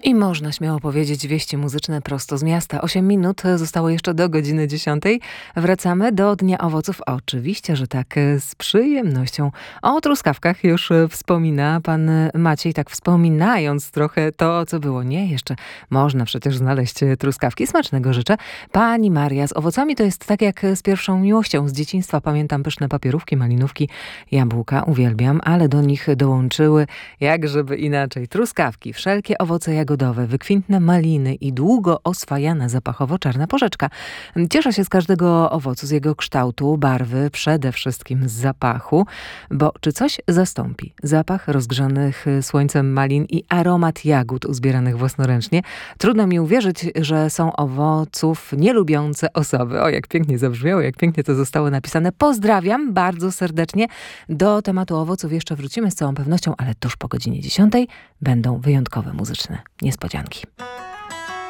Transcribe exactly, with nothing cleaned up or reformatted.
I można śmiało powiedzieć wieści muzyczne prosto z miasta. Osiem minut zostało jeszcze do godziny dziesiątej. Wracamy do Dnia Owoców. Oczywiście, że tak, z przyjemnością. O truskawkach już wspomina pan Maciej, tak wspominając trochę to, co było. Nie, jeszcze można przecież znaleźć truskawki. Smacznego życzę. Pani Maria, z owocami to jest tak jak z pierwszą miłością. Z dzieciństwa pamiętam pyszne papierówki, malinówki, jabłka. Uwielbiam, ale do nich dołączyły, jak żeby inaczej, truskawki, wszelkie owoce jagodowe, wykwintne maliny i długo oswajana zapachowo czarna porzeczka. Cieszę się z każdego owocu, z jego kształtu, barwy, przede wszystkim z zapachu, bo czy coś zastąpi zapach rozgrzanych słońcem malin i aromat jagód uzbieranych własnoręcznie? Trudno mi uwierzyć, że są owoców nielubiące osoby. O, jak pięknie zabrzmiało, jak pięknie to zostało napisane. Pozdrawiam bardzo serdecznie. Do tematu owoców jeszcze wrócimy z całą pewnością, ale tuż po godzinie dziesiątej będą wyjątkowe muzyczne niespodzianki.